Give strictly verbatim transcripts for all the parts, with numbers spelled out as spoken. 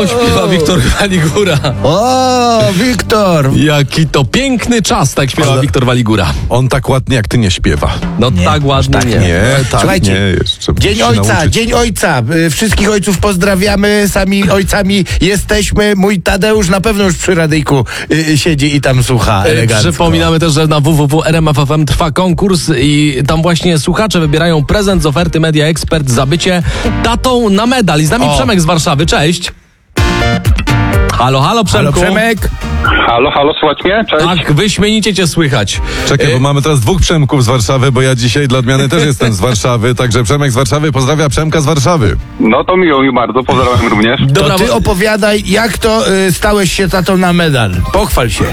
O, śpiewa Wiktor Waligura. O, Wiktor! Jaki to piękny czas, tak śpiewa Ale- Wiktor Waligura. On tak ładnie jak ty nie śpiewa. No Nie, tak ładnie tak nie. Nie, tak Słuchajcie, nie. Jeszcze Dzień się Ojca, nauczyć. Dzień Ojca. Y, Wszystkich ojców pozdrawiamy, sami ojcami jesteśmy. Mój Tadeusz na pewno już przy radyjku y, siedzi i tam słucha E, elegancko. Przypominamy też, że na w w w kropka r m f f m trwa konkurs i tam właśnie słuchacze wybierają prezent z oferty Media Expert za bycie tatą na medal. I z nami O. Przemek z Warszawy, cześć. Halo, halo Halo Przemku. Przemek. Halo, halo, słuchać mnie? Cześć. Tak, wyśmienicie cię słychać. Czekaj, E, bo mamy teraz dwóch Przemków z Warszawy, bo ja dzisiaj dla odmiany też jestem z Warszawy, także Przemek z Warszawy pozdrawia Przemka z Warszawy. No to miło mi bardzo, pozdrawiam również. Dobra, To ty bo- opowiadaj, jak to y, stałeś się tatą na medal. Pochwal się.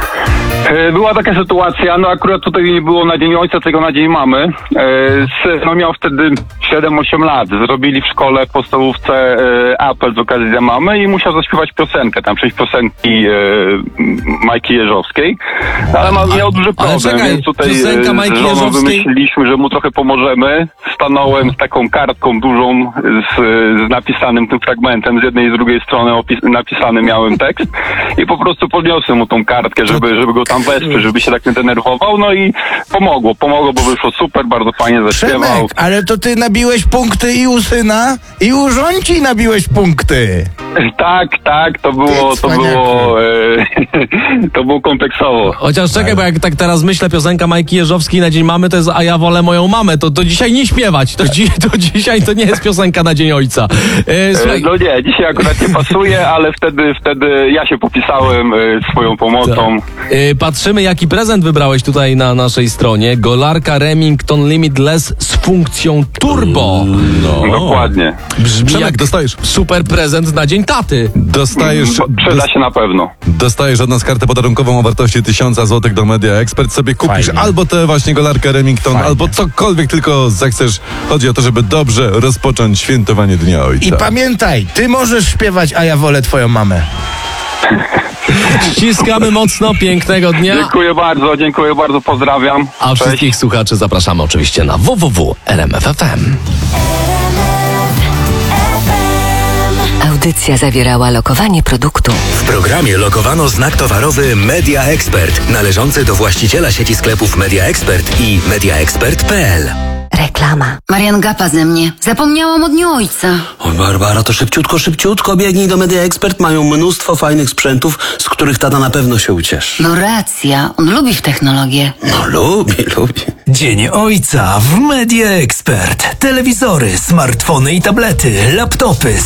E, Była taka sytuacja, no akurat tutaj nie było na Dzień Ojca, tylko na Dzień Mamy. E, Syn, no miał wtedy siedem osiem lat. Zrobili w szkole, w podstawówce e, apel z okazji Dnia Mamy i musiał zaśpiewać piosenkę, tam przejść piosenki e, Majki Jeżowskiej. Ale ma, miał duży problem, czekaj, więc tutaj piosenka e, Majki z żoną Jeżowskiej? wymyśliliśmy, że mu trochę pomożemy. Stanąłem z taką kartką dużą z, z napisanym tym fragmentem, z jednej i z drugiej strony opis- napisany miałem tekst i po prostu podniosłem mu tą kartkę, żeby, żeby go tam wesprzeć, żeby się tak nie denerwował, no i pomogło, pomogło, bo wyszło super, bardzo fajnie zaśpiewał. Przemek, ale to ty nabiłeś punkty i u syna, i u żonci nabiłeś punkty. Tak, tak, to było, Ty to cwaniaku. było, e, to było kompleksowo. Chociaż czekaj, bo jak tak teraz myślę, piosenka Majki Jeżowskiej na Dzień Mamy to jest A ja wolę moją mamę, to, to dzisiaj nie śpiewać, to, dzi, to dzisiaj to nie jest piosenka na Dzień Ojca. E, E, słuchaj, No nie, dzisiaj akurat nie pasuje, ale wtedy, wtedy ja się popisałem e, swoją pomocą. e, patrzymy jaki prezent wybrałeś tutaj na naszej stronie. Golarka Remington Limitless z funkcją turbo. No. Dokładnie. Brzmi Przemek, jak dostajesz. super prezent na Dzień Taty. Dostajesz, Przyda dos, się na pewno. dostajesz od nas kartę podarunkową o wartości tysiąc złotych do Media Expert. Sobie kupisz Fajnie. albo tę właśnie golarkę Remington, Fajnie. albo cokolwiek tylko zechcesz. Chodzi o to, żeby dobrze rozpocząć świętowanie Dnia Ojca. I pamiętaj, ty możesz śpiewać, a ja wolę twoją mamę. Ściskamy mocno, pięknego dnia. Dziękuję bardzo, dziękuję bardzo, pozdrawiam. A Cześć. wszystkich słuchaczy zapraszamy oczywiście na w w w kropka r m f f m. Audycja zawierała lokowanie produktu. W programie lokowano znak towarowy Media Expert, należący do właściciela sieci sklepów Media Expert i mediaexpert kropka p l. Reklama. Marian gapa ze mnie. Zapomniałam o Dniu Ojca. Oj, Barbara, to szybciutko, szybciutko biegnij do Media Expert. Mają mnóstwo fajnych sprzętów, z których tata na pewno się ucieszy. No racja, on lubi w technologię. No lubi, lubi. Dzień Ojca w Media Expert. Telewizory, smartfony i tablety, laptopy,